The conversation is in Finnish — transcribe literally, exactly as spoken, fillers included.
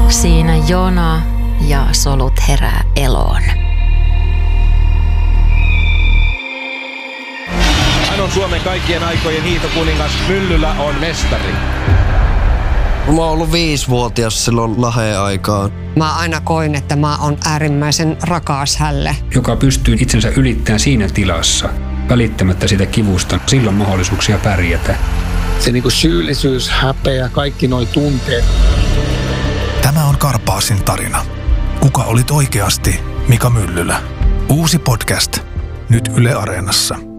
Siinä jona ja solut herää eloon. Hän on Suomen kaikkien aikojen hiihtokuningas. Myllylä on mestari. Mä oon ollut viisivuotias silloin Laheen aikaan. Mä aina koin, että mä oon äärimmäisen rakas hälle. Joka pystyy itsensä ylittämään siinä tilassa, välittämättä sitä kivusta. Silloin mahdollisuuksia pärjätä. Se niinku syyllisyys, häpeä, kaikki noi tunteet. Tämä on Karpaasin tarina. Kuka olit oikeasti Mika Myllylä? Uusi podcast. Nyt Yle Areenassa.